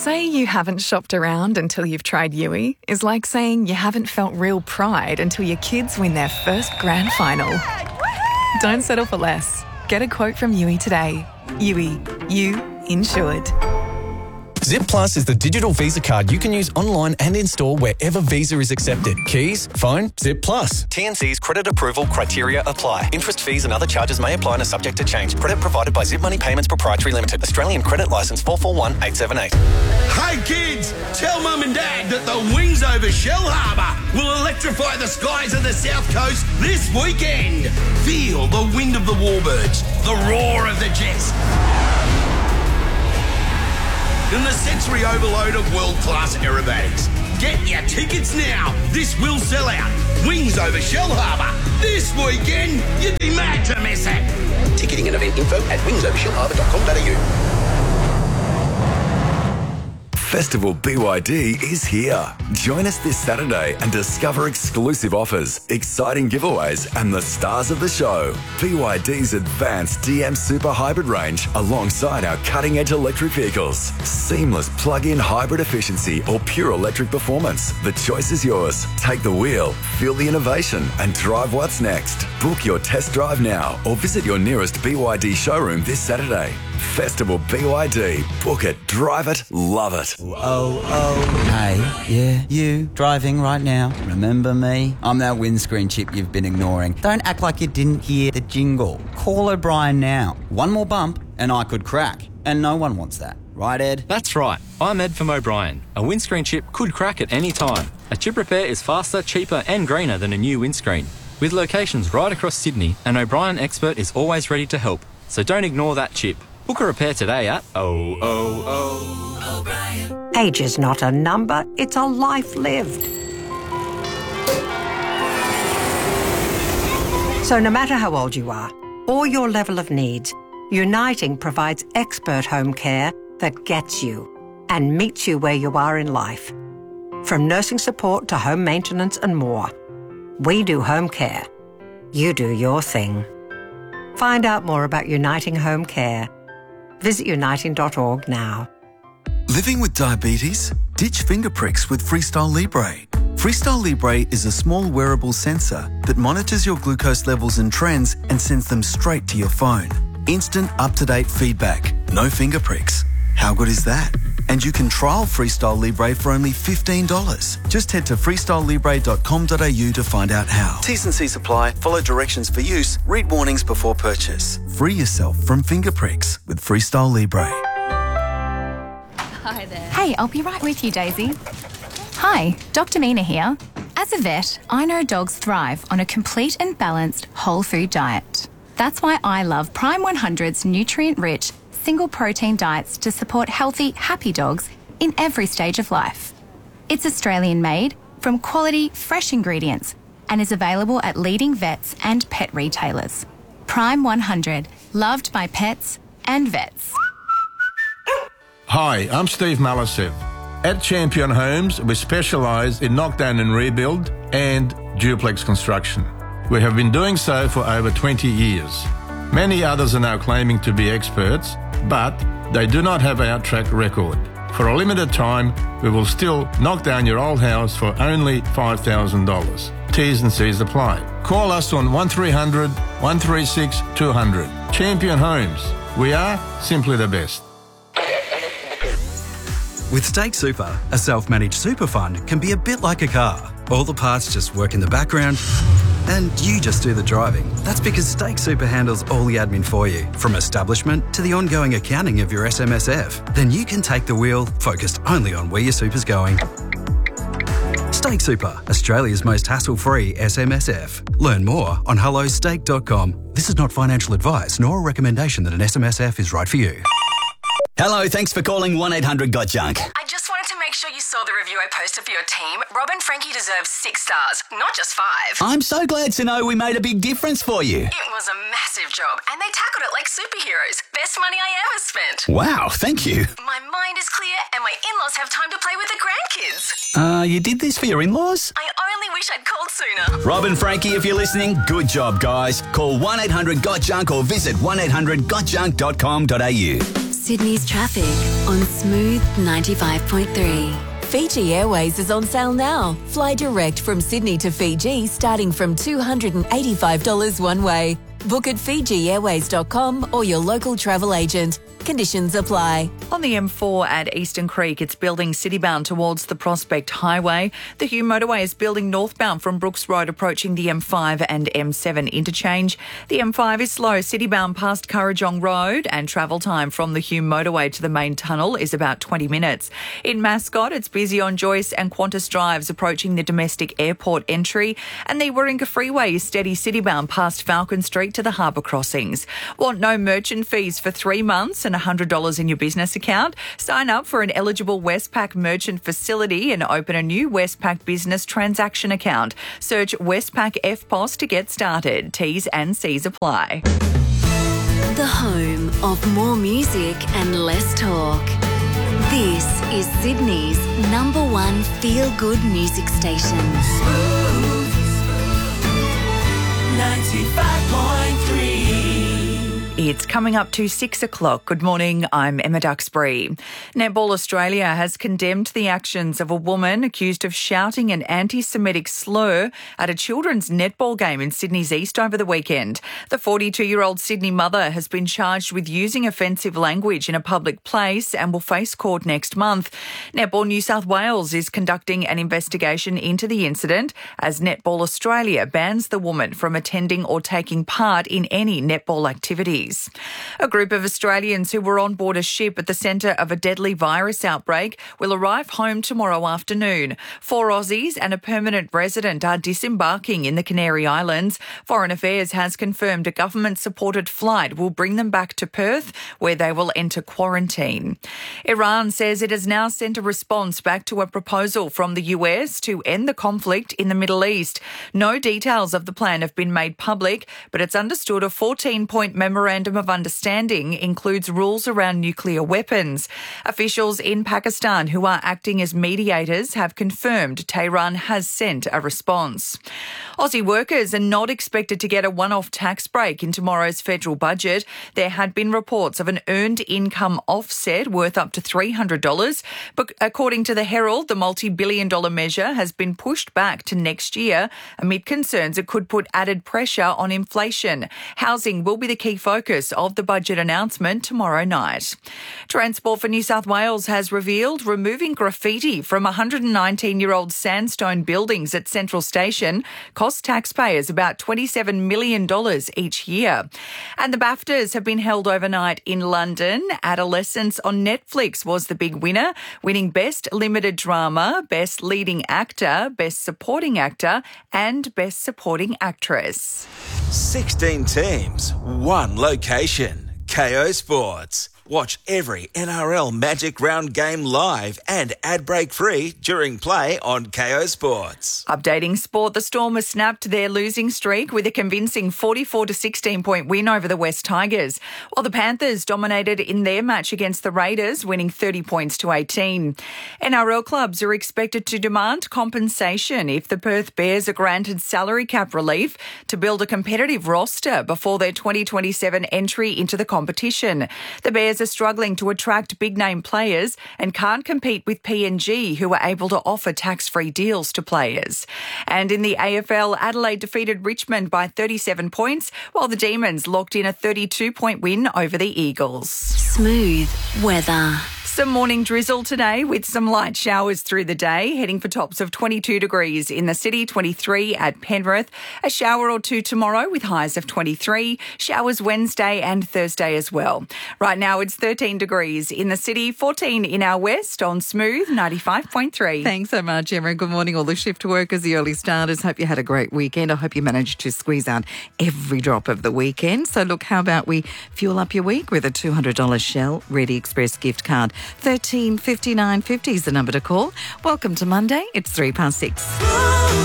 To say you haven't shopped around until you've tried Yui is like saying you haven't felt real pride until your kids win their first grand final. Don't settle for less. Get a quote from Yui today. Yui, you insured. Zip Plus is the digital Visa card you can use online and in-store wherever Visa is accepted. Keys, phone, Zip Plus. TNC's credit approval criteria apply. Interest, fees and other charges may apply and are subject to change. Credit provided by Zip Money Payments Proprietary Limited. Australian Credit Licence 441878. Hey kids, tell Mum and Dad that the Wings over Shell Harbour will electrify the skies of the South Coast this weekend. Feel the wind of the warbirds, the roar of the jets, and the sensory overload of world-class aerobatics. Get your tickets now. This will sell out. Wings over Shell Harbour. This weekend, you'd be mad to miss it. Ticketing and event info at wingsovershellharbour.com.au. Festival BYD is here. Join us this Saturday and discover exclusive offers, exciting giveaways and the stars of the show. BYD's advanced DM Super Hybrid range alongside our cutting-edge electric vehicles. Seamless plug-in hybrid efficiency or pure electric performance. The choice is yours. Take the wheel, feel the innovation and drive what's next. Book your test drive now or visit your nearest BYD showroom this Saturday. Festival BYD. Book it, drive it, love it. Hey, yeah, you, driving right now. Remember me? I'm that windscreen chip you've been ignoring. Don't act like you didn't hear the jingle. Call O'Brien now. One more bump and I could crack. And no one wants that. Right, Ed? That's right. I'm Ed from O'Brien. A windscreen chip could crack at any time. A chip repair is faster, cheaper and greener than a new windscreen. With locations right across Sydney, an O'Brien expert is always ready to help. So don't ignore that chip. Book a repair today at O'Brien. Age is not a number, it's a life lived. So no matter how old you are, or your level of needs, Uniting provides expert home care that gets you and meets you where you are in life. From nursing support to home maintenance and more. We do home care. You do your thing. Find out more about Uniting Home Care. Visit uniting.org now. Living with diabetes? Ditch finger pricks with Freestyle Libre. Freestyle Libre is a small wearable sensor that monitors your glucose levels and trends and sends them straight to your phone. Instant, up-to-date feedback. No finger pricks. How good is that? And you can trial Freestyle Libre for only $15. Just head to freestylelibre.com.au to find out how. T's and C's apply. Follow directions for use. Read warnings before purchase. Free yourself from finger pricks with Freestyle Libre. Hi there. Hey, I'll be right with you, Daisy. Hi, Dr. Mina here. As a vet, I know dogs thrive on a complete and balanced whole food diet. That's why I love Prime 100's nutrient-rich, single protein diets to support healthy, happy dogs in every stage of life. It's Australian-made, from quality, fresh ingredients, and is available at leading vets and pet retailers. Prime 100, loved by pets and vets. Hi, I'm Steve Malisev. At Champion Homes, we specialise in knockdown and rebuild and duplex construction. We have been doing so for over 20 years. Many others are now claiming to be experts, but they do not have our track record. For a limited time, we will still knock down your old house for only $5,000. T's and C's apply. Call us on 1300 136 200. Champion Homes. We are simply the best. With Stake Super, a self-managed super fund can be a bit like a car. All the parts just work in the background and you just do the driving. That's because Stake Super handles all the admin for you, from establishment to the ongoing accounting of your SMSF. Then you can take the wheel, focused only on where your super's going. Stake Super, Australia's most hassle-free SMSF. Learn more on hellostake.com. This is not financial advice nor a recommendation that an SMSF is right for you. Hello, thanks for calling 1-800-GOT-JUNK. I just wanted to make sure you saw the review I posted for your team. Rob and Frankie deserve 6 stars, not just 5. I'm so glad to know we made a big difference for you. It was a massive job, and they tackled it like superheroes. Best money I ever spent. Wow, thank you. My mind is clear, and my in-laws have time to play with the grandkids. You did this for your in-laws? I only wish I'd called sooner. Rob and Frankie, if you're listening, good job, guys. Call 1-800-GOT-JUNK or visit 1-800-GOTJUNK.com.au. Sydney's traffic on Smooth 95.3. Fiji Airways is on sale now. Fly direct from Sydney to Fiji starting from $285 one way. Book at FijiAirways.com or your local travel agent. Conditions apply. On the M4 at Eastern Creek, it's building citybound towards the Prospect Highway. The Hume motorway is building northbound from Brooks Road approaching the M5 and M7 interchange. The M5 is slow citybound past Currajong Road, and travel time from the Hume motorway to the main tunnel is about 20 minutes. In Mascot, it's busy on Joyce and Qantas drives approaching the domestic airport entry, and the Warringah Freeway is steady citybound past Falcon Street to the harbour crossings. Want no merchant fees for 3 months and $100 in your business account? Sign up for an eligible Westpac merchant facility and open a new Westpac business transaction account. Search Westpac FPOS to get started. T's and C's apply. The home of more music and less talk. This is Sydney's #1 feel-good music station. 95.3. It's coming up to 6 o'clock. Good morning, I'm Emma Duxbury. Netball Australia has condemned the actions of a woman accused of shouting an anti-Semitic slur at a children's netball game in Sydney's East over the weekend. The 42-year-old Sydney mother has been charged with using offensive language in a public place and will face court next month. Netball New South Wales is conducting an investigation into the incident as Netball Australia bans the woman from attending or taking part in any netball activities. A group of Australians who were on board a ship at the centre of a deadly virus outbreak will arrive home tomorrow afternoon. 4 Aussies and a permanent resident are disembarking in the Canary Islands. Foreign Affairs has confirmed a government-supported flight will bring them back to Perth, where they will enter quarantine. Iran says it has now sent a response back to a proposal from the US to end the conflict in the Middle East. No details of the plan have been made public, but it's understood a 14-point memorandum of understanding includes rules around nuclear weapons. Officials in Pakistan who are acting as mediators have confirmed Tehran has sent a response. Aussie workers are not expected to get a one-off tax break in tomorrow's federal budget. There had been reports of an earned income offset worth up to $300, but according to the Herald, the multi-billion-dollar measure has been pushed back to next year amid concerns it could put added pressure on inflation. Housing will be the key focus of the budget announcement tomorrow night. Transport for New South Wales has revealed removing graffiti from 119-year-old sandstone buildings at Central Station costs taxpayers about $27 million each year. And the BAFTAs have been held overnight in London. Adolescence on Netflix was the big winner, winning Best Limited Drama, Best Leading Actor, Best Supporting Actor and Best Supporting Actress. 16 teams, 1 location. KO Sports. Watch every NRL Magic Round game live and ad break free during play on KO Sports. Updating sport, the Storm has snapped their losing streak with a convincing 44-16 point win over the West Tigers, while the Panthers dominated in their match against the Raiders, winning 30 points to 18. NRL clubs are expected to demand compensation if the Perth Bears are granted salary cap relief to build a competitive roster before their 2027 entry into the competition. The Bears are struggling to attract big-name players and can't compete with PNG, who are able to offer tax-free deals to players. And in the AFL, Adelaide defeated Richmond by 37 points, while the Demons locked in a 32-point win over the Eagles. Smooth weather. Some morning drizzle today with some light showers through the day, heading for tops of 22 degrees in the city, 23 at Penrith. A shower or two tomorrow with highs of 23. Showers Wednesday and Thursday as well. Right now it's 13 degrees in the city, 14 in our west on Smooth 95.3. Thanks so much, Emma. Good morning, all the shift workers, the early starters. Hope you had a great weekend. I hope you managed to squeeze out every drop of the weekend. So look, how about we fuel up your week with a $200 Shell Ready Express gift card. 13 59 50 is the number to call. Welcome to Monday. It's 6:03.